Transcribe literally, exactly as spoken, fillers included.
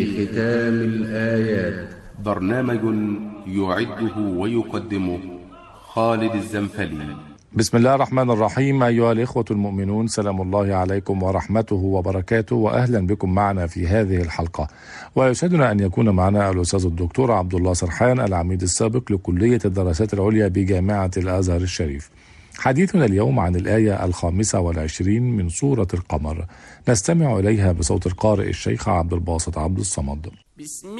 ختام الآيات. برنامج يعده ويقدمه خالد الزنفلي. بسم الله الرحمن الرحيم. أيها الإخوة المؤمنون، سلام الله عليكم ورحمته وبركاته، وأهلا بكم معنا في هذه الحلقة. ويسعدنا أن يكون معنا الأستاذ الدكتور عبد الله سرحان، العميد السابق لكلية الدراسات العليا بجامعة الأزهر الشريف. حديثنا اليوم عن الآية الخامسة والعشرين من سورة القمر، نستمع إليها بصوت القارئ الشيخ عبد الباسط عبد الصمد. بسم